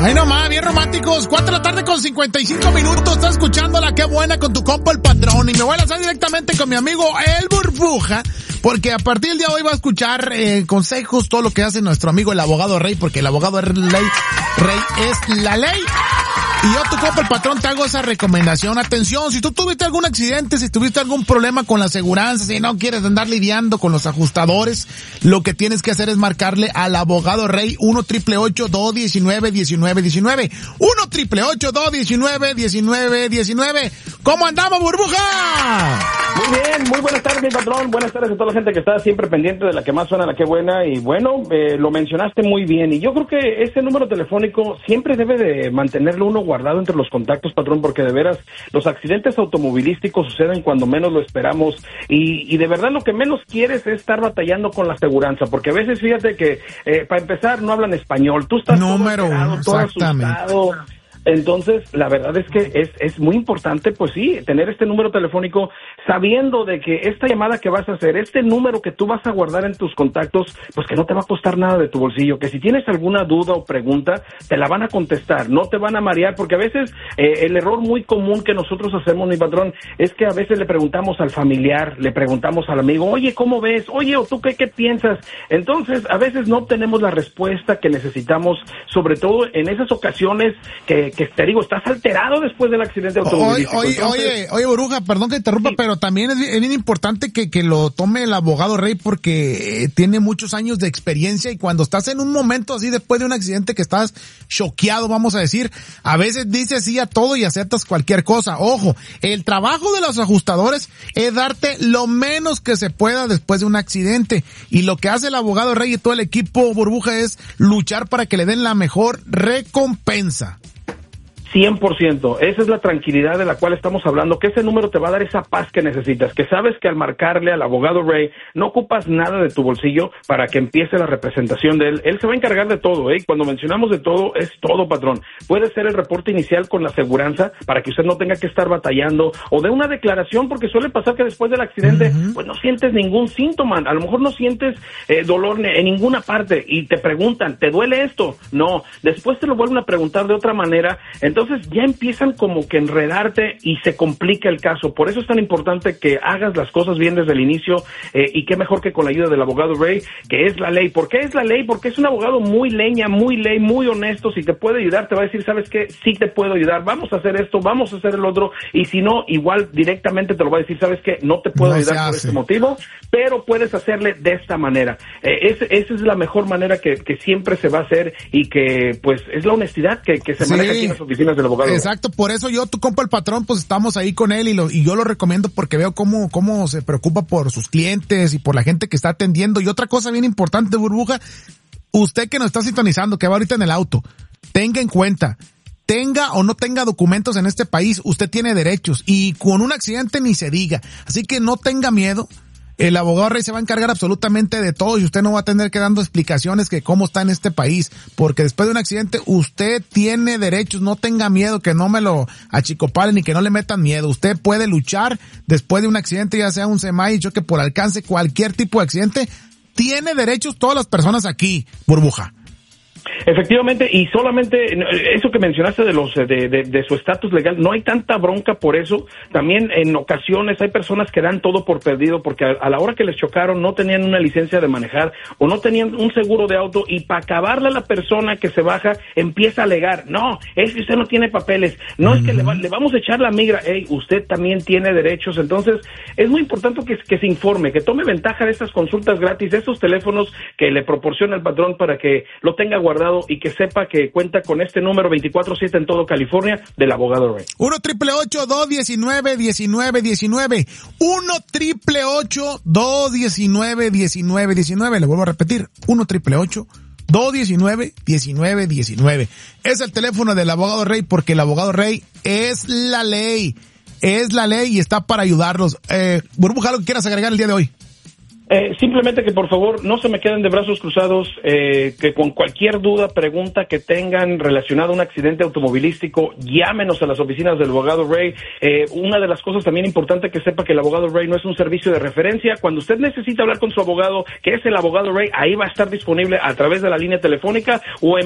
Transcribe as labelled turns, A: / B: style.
A: Ay, nomás, bien románticos. 4:55 Estás escuchando La Qué Buena con tu compa el patrón. Y me voy a lanzar directamente con mi amigo El Burbuja, porque a partir del día de hoy va a escuchar consejos, todo lo que hace nuestro amigo el abogado Rey, porque el abogado Rey es la ley. Y yo, tu compa el patrón, te hago esa recomendación. Atención, si tú tuviste algún accidente, si tuviste algún problema con la aseguranza, si no quieres andar lidiando con los ajustadores, lo que tienes que hacer es marcarle al abogado Rey 1-888-219-1919. 1-888-219-1919. ¿Cómo andamos, Burbuja?
B: Muy bien, muy buenas tardes, mi patrón. Buenas tardes a toda la gente que está siempre pendiente de La Que Más Suena, La Qué Buena. Y bueno, lo mencionaste muy bien. Y yo creo que ese número telefónico siempre debe de mantenerlo uno guardado entre los contactos, patrón, porque de veras los accidentes automovilísticos suceden cuando menos lo esperamos. Y de verdad lo que menos quieres es estar batallando con la aseguranza, porque a veces fíjate que para empezar no hablan español. Tú estás
A: número
B: todo alterado, todo asustado. Entonces, la verdad es que es muy importante, pues sí, tener este número telefónico sabiendo de que esta llamada que vas a hacer, este número que tú vas a guardar en tus contactos, pues que no te va a costar nada de tu bolsillo, que si tienes alguna duda o pregunta, te la van a contestar, no te van a marear, porque a veces el error muy común que nosotros hacemos, mi patrón, es que a veces le preguntamos al familiar, le preguntamos al amigo, oye, ¿cómo ves? Oye, ¿o tú qué piensas? Entonces, a veces no obtenemos la respuesta que necesitamos, sobre todo en esas ocasiones que te digo, estás alterado después del accidente automovilístico.
A: Oye, Burbuja, perdón que te interrumpa, sí, pero también es bien importante que lo tome el abogado Rey, porque tiene muchos años de experiencia, y cuando estás en un momento así, después de un accidente que estás choqueado, vamos a decir, a veces dices sí a todo y aceptas cualquier cosa. Ojo, el trabajo de los ajustadores es darte lo menos que se pueda después de un accidente, y lo que hace el abogado Rey y todo el equipo, Burbuja, es luchar para que le den la mejor recompensa.
B: 100%, esa es la tranquilidad de la cual estamos hablando, que ese número te va a dar esa paz que necesitas, que sabes que al marcarle al abogado Rey no ocupas nada de tu bolsillo para que empiece la representación de él se va a encargar de todo, cuando mencionamos de todo, es todo, patrón. Puede ser el reporte inicial con la aseguranza para que usted no tenga que estar batallando, o de una declaración, porque suele pasar que después del accidente, pues no sientes ningún síntoma, a lo mejor no sientes dolor en ninguna parte, y te preguntan, ¿te duele esto? No, después te lo vuelven a preguntar de otra manera, entonces ya empiezan como que enredarte y se complica el caso. Por eso es tan importante que hagas las cosas bien desde el inicio, y qué mejor que con la ayuda del abogado Rey, que es la ley. ¿Por qué es la ley? Porque es un abogado muy leña, muy ley, muy honesto. Si te puede ayudar, te va a decir, ¿sabes qué? Sí te puedo ayudar, vamos a hacer esto, vamos a hacer el otro, y si no, igual directamente te lo va a decir, ¿sabes qué? No te puedo ayudar por este motivo, pero puedes hacerle de esta manera. Esa es la mejor manera que siempre se va a hacer, y que pues es la honestidad que se maneja aquí en las oficinas del abogado.
A: Exacto, por eso yo, tu compa el patrón, pues estamos ahí con él, y yo lo recomiendo porque veo cómo se preocupa por sus clientes y por la gente que está atendiendo. Y otra cosa bien importante, Burbuja, usted que nos está sintonizando, que va ahorita en el auto, tenga en cuenta, tenga o no tenga documentos en este país, usted tiene derechos, y con un accidente ni se diga. Así que no tenga miedo. El abogado Rey se va a encargar absolutamente de todo, y usted no va a tener que dando explicaciones que cómo está en este país, porque después de un accidente usted tiene derechos. No tenga miedo, que no me lo achicopalen y que no le metan miedo. Usted puede luchar después de un accidente, ya sea un semi, choque por alcance, cualquier tipo de accidente. Tiene derechos todas las personas aquí, Burbuja.
B: Efectivamente, y solamente eso que mencionaste de los de su estatus legal, no hay tanta bronca por eso. También en ocasiones hay personas que dan todo por perdido porque a la hora que les chocaron no tenían una licencia de manejar o no tenían un seguro de auto, y para acabarle a la persona que se baja empieza a alegar, no, es que usted no tiene papeles, no es que le vamos a echar la migra. Usted también tiene derechos. Entonces es muy importante que se informe, que tome ventaja de estas consultas gratis, de estos teléfonos que le proporciona el patrón, para que lo tenga guardado y que sepa que cuenta con este número 24/7 en todo California del abogado Rey.
A: 1-888-219-1919. 1-888-219-1919. Le vuelvo a repetir. 1-888-219-1919. Es el teléfono del abogado Rey, porque el abogado Rey es la ley. Es la ley y está para ayudarlos. Burbuja, ¿algo que quieras agregar el día de hoy?
B: Simplemente que por favor no se me queden de brazos cruzados, que con cualquier duda, pregunta que tengan relacionada a un accidente automovilístico, llámenos a las oficinas del abogado Rey. Una de las cosas también importante que sepa que el abogado Rey no es un servicio de referencia. Cuando usted necesita hablar con su abogado, que es el abogado Rey, ahí va a estar disponible a través de la línea telefónica o en